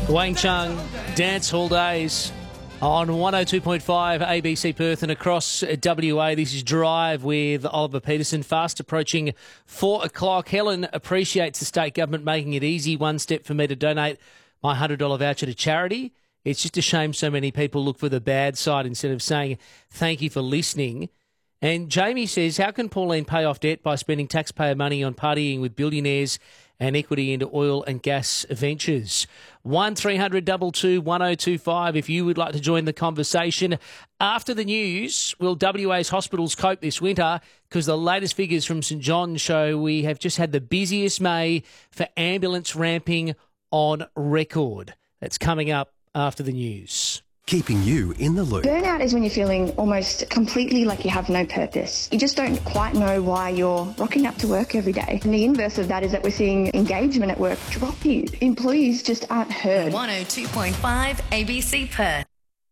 Wang Chung, Dance Hall Days on 102.5 ABC Perth and across WA. This is Drive with Oliver Peterson. Fast approaching 4 o'clock. Helen appreciates the state government making it easy. One step for me to donate my $100 voucher to charity. It's just a shame so many people look for the bad side instead of saying thank you for listening. And Jamie says, how can Pauline pay off debt by spending taxpayer money on partying with billionaires and equity into oil and gas ventures? 1300 22 1025 if you would like to join the conversation. After the news, will WA's hospitals cope this winter? Because the latest figures from St John's show we have just had the busiest May for ambulance ramping on record. That's coming up after the news. Keeping you in the loop. Burnout is when you're feeling almost completely like you have no purpose. You just don't quite know why you're rocking up to work every day. And the inverse of that is that we're seeing engagement at work drop. Employees just aren't heard. 102.5 ABC Perth.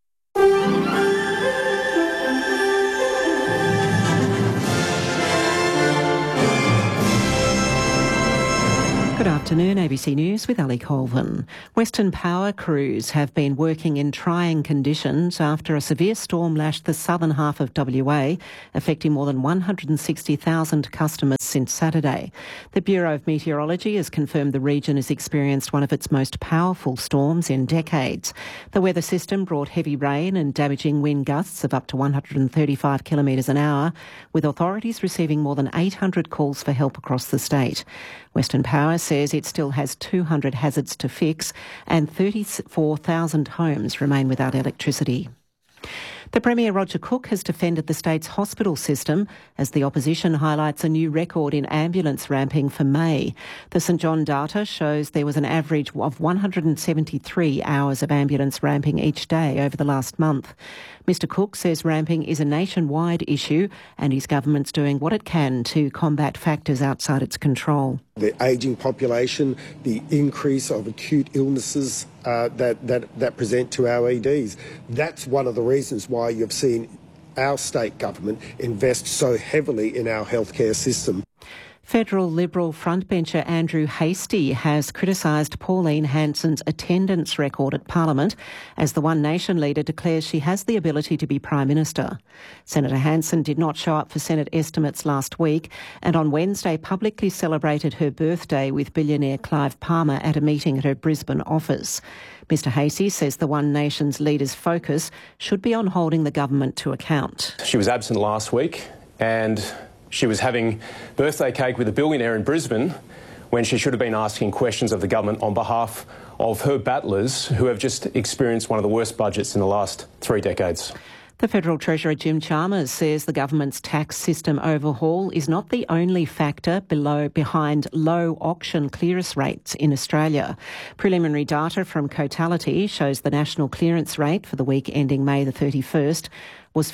Good afternoon, ABC News with Ali Colvin. Western Power crews have been working in trying conditions after a severe storm lashed the southern half of WA, affecting more than 160,000 customers since Saturday. The Bureau of Meteorology has confirmed the region has experienced one of its most powerful storms in decades. The weather system brought heavy rain and damaging wind gusts of up to 135 kilometres an hour, with authorities receiving more than 800 calls for help across the state. Western Power says it still has 200 hazards to fix and 34,000 homes remain without electricity. The Premier Roger Cook has defended the state's hospital system as the opposition highlights a new record in ambulance ramping for May. The St John data shows there was an average of 173 hours of ambulance ramping each day over the last month. Mr Cook says ramping is a nationwide issue and his government's doing what it can to combat factors outside its control. The ageing population, the increase of acute illnesses that present to our EDs. That's one of the reasons why you've seen our state government invest so heavily in our healthcare system. Federal Liberal frontbencher Andrew Hastie has criticised Pauline Hanson's attendance record at Parliament as the One Nation leader declares she has the ability to be Prime Minister. Senator Hanson did not show up for Senate estimates last week and on Wednesday publicly celebrated her birthday with billionaire Clive Palmer at a meeting at her Brisbane office. Mr Hastie says the One Nation's leader's focus should be on holding the government to account. She was absent last week and she was having birthday cake with a billionaire in Brisbane when she should have been asking questions of the government on behalf of her battlers who have just experienced one of the worst budgets in the last 3 decades. The Federal Treasurer Jim Chalmers says the government's tax system overhaul is not the only factor behind low auction clearance rates in Australia. Preliminary data from Cotality shows the national clearance rate for the week ending May the 31st was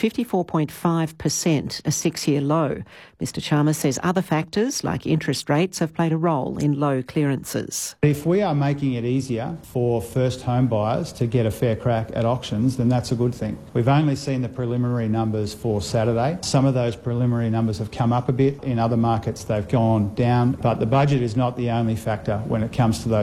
54.5%, a 6-year low. Mr Chalmers says other factors like interest rates have played a role in low clearances. If we are making it easier for first home buyers to get a fair crack at auctions, then that's a good thing. We've only seen the preliminary numbers for Saturday. Some of those preliminary numbers have come up a bit. In other markets they've gone down. But the budget is not the only factor when it comes to those